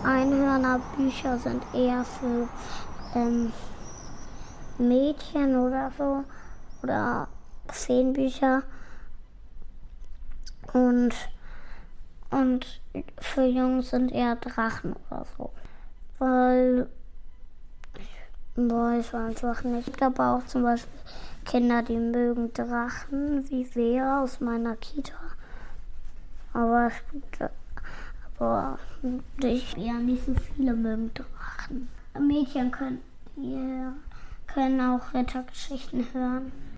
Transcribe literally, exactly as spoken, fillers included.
Einhörnerbücher sind eher für ähm, Mädchen oder so. Oder Feenbücher. Und, und für Jungs sind eher Drachen oder so. Weil ich weiß einfach nicht. Es gibt aber auch zum Beispiel Kinder, die mögen Drachen, wie Vera aus meiner Kita. Aber, aber ich, ja, nicht so viele mögen Drachen. Mädchen können, yeah, können auch Rittergeschichten hören.